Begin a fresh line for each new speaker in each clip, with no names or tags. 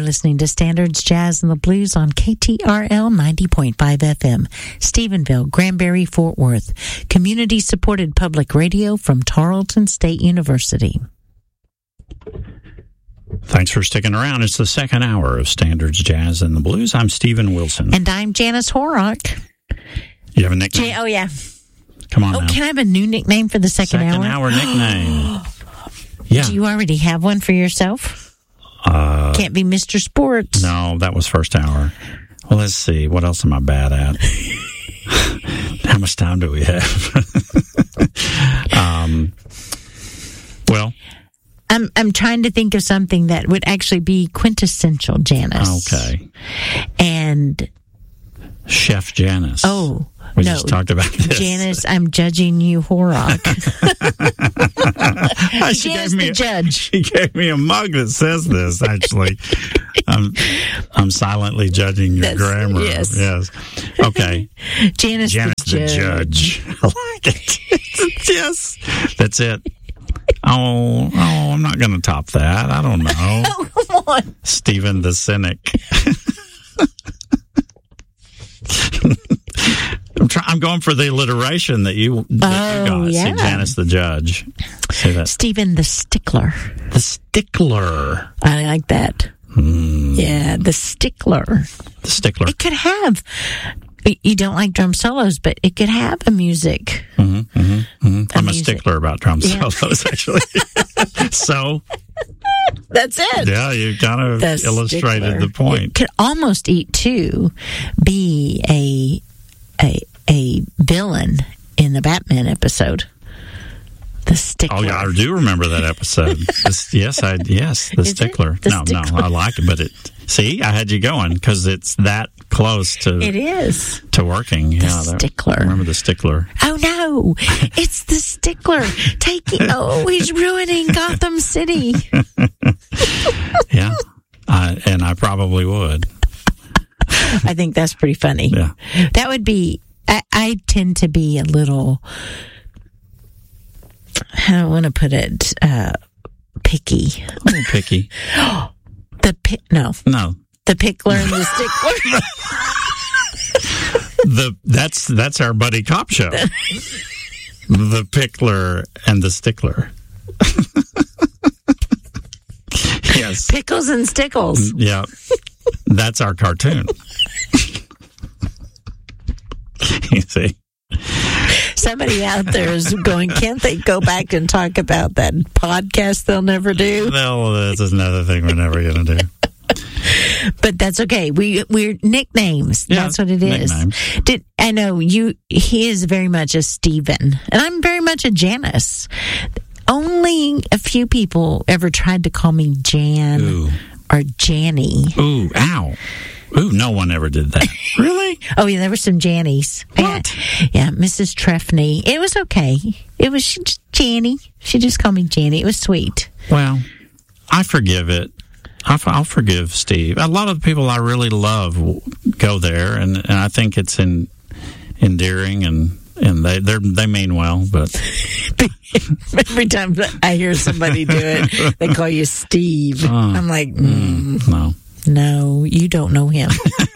listening to Standards Jazz and the Blues on KTRL 90.5 FM, Stephenville, Granbury, Fort Worth. Community-supported public radio from Tarleton State University.
Thanks for sticking around. It's the second hour of Standards Jazz and the Blues. I'm Stephen Wilson.
And I'm Janice Horrock.
You have a nickname?
Oh, yeah.
Come on now.
Can I have a new nickname for the second hour?
Second hour nickname. Yeah.
Do you already have one for yourself? Can't be Mr. Sports.
No, that was first hour. Well, let's see. What else am I bad at? How much time do we have? Well,
I'm trying to think of something that would actually be quintessential Janice.
Okay.
And
Chef Janice.
Oh,
we
no.
just talked about this.
Janice, I'm judging you, Horrock.
Janice
the judge.
She gave me a mug that says this, actually. I'm silently judging your grammar. Yes. Okay.
Janice the judge.
I like it. Yes. That's it. Oh, I'm not going to top that. I don't know.
Oh, come on.
Stephen the Cynic. I'm going for the alliteration that you got.
Yeah.
See, Janice the Judge. Say that.
Stephen the Stickler.
The Stickler.
I like that. Yeah, the Stickler.
The Stickler.
It could have. You don't like drum solos, but it could have a music.
I'm a stickler about drum solos, actually. So
that's it.
Yeah, you kind of illustrated the point.
It could almost be a villain in the Batman episode. The Stickler.
Oh, yeah, I do remember that episode. the Stickler.
Stickler.
No, I like it, but see, I had you going because it's that close to.
It is
to working.
The Stickler.
I remember the Stickler.
Oh no, it's the Stickler he's ruining Gotham City.
Yeah, and I probably would.
I think that's pretty funny.
Yeah,
that would be. I tend to be a little. I don't want to put it picky.
A little picky.
The Pickler and the
Stickler. That's our buddy cop show. The Pickler and the Stickler. Yes.
Pickles and Stickles.
Yeah. That's our cartoon. You see?
Somebody out there is going, can't they go back and talk about that podcast they'll never do?
No, that's another thing we're never going to do.
But that's okay. We're nicknames.
Yeah,
that's what it is.
Nicknames.
I know he is very much a Stephen, and I'm very much a Janice. Only a few people ever tried to call me Jan or Janny.
Ooh, ow. Ooh, no one ever did that. Really?
Oh, yeah, there were some Jannies.
What?
Yeah, Mrs. Trefney. It was okay. It was Janny. She just called me Janny. It was sweet.
Well, I forgive it. I'll forgive Steve. A lot of the people I really love go there, and I think it's endearing, and they mean well, but
every time I hear somebody do it, they call you Steve. I'm like, no, you don't know him.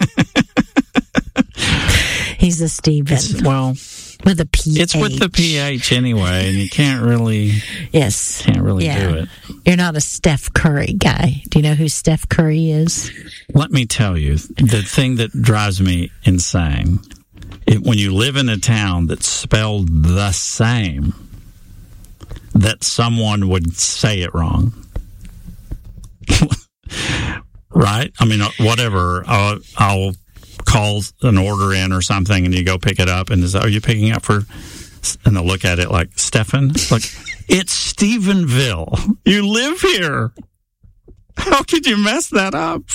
He's a Steven. With a PH.
It's with the PH anyway, and you can't really do it.
You're not a Steph Curry guy. Do you know who Steph Curry is?
Let me tell you, the thing that drives me insane, when you live in a town that's spelled the same, that someone would say it wrong. Right? I mean, whatever. I'll call an order in or something, and you go pick it up, and are you picking up for? And they'll look at it like, Stephen, like, it's Stephenville. You live here. How could you mess that up?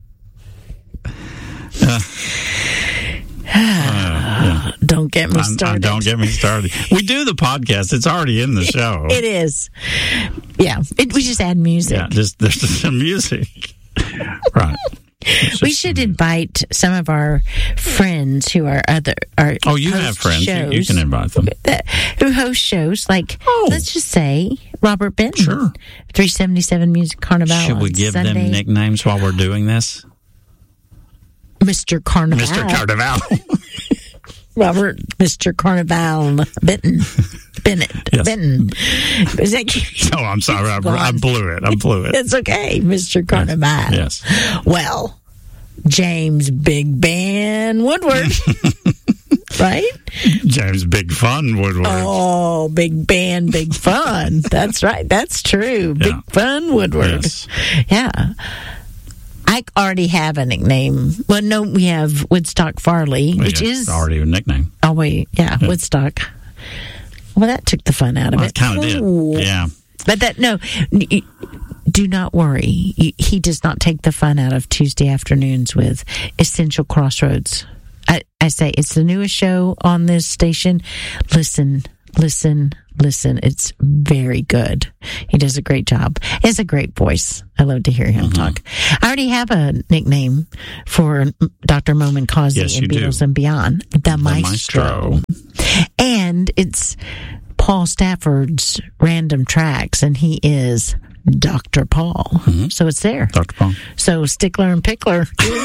Don't get me started.
Don't get me started. We do the podcast. It's already in the show.
It is. Yeah. We just add music.
Yeah, there's some music. Right.
We should invite some of our friends who are
you have friends. You can invite them.
Who host shows like, let's just say, Robert Benton.
Sure.
377 Music Carnival.
Should we give
Sunday.
them nicknames while we're doing this?
Mr. Carnival.
Mr. Carnival.
Robert, Mr. Carnival. Benton. Bennett.
Yes.
Benton. Is that,
Oh, I'm sorry. I blew it.
it's okay, Mr. Carnival.
Yes.
Well, James Big Ben Woodward. Right?
James Big Fun Woodward.
Oh, Big Ben, Big Fun. That's right. That's true. Big Fun Woodward.
Yes.
Yeah. I already have a nickname. Well, no, we have Woodstock Farley, which is
already a nickname.
Oh, wait. Yeah, Woodstock. Well, that took the fun out of it.
It kind of did. Yeah.
But do not worry. He does not take the fun out of Tuesday afternoons with Essential Crossroads. I say it's the newest show on this station. Listen. It's very good. He does a great job. He has a great voice. I love to hear him talk. I already have a nickname for Dr. Momin Kazi
Yes,
and
you
Beatles
do.
and Beyond. The Maestro. And it's Paul Stafford's Random Tracks, and he is Dr. Paul. So it's there.
Dr. Paul.
So Stickler and Pickler.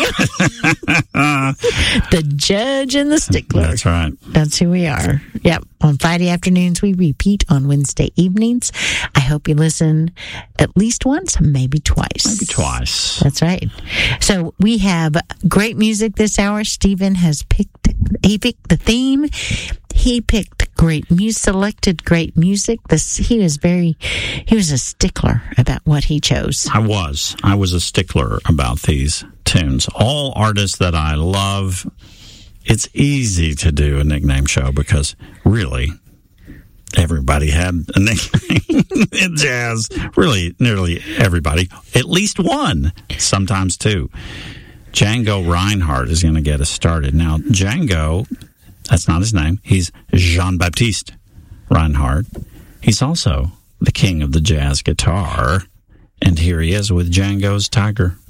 The judge and the stickler.
That's right.
That's who we are. Yep. On Friday afternoons, we repeat on Wednesday evenings. I hope you listen at least once, maybe twice.
Maybe twice.
That's right. So we have great music this hour. Stephen has picked the theme. He picked great music, selected great music. He was a stickler about what he chose.
I was a stickler about these tunes. All artists that I love. It's easy to do a nickname show because really everybody had a nickname in jazz. Really, nearly everybody. At least one, sometimes two. Django Reinhardt is going to get us started. Now, Django, that's not his name. He's Jean-Baptiste Reinhardt. He's also the king of the jazz guitar. And here he is with Django's Tiger.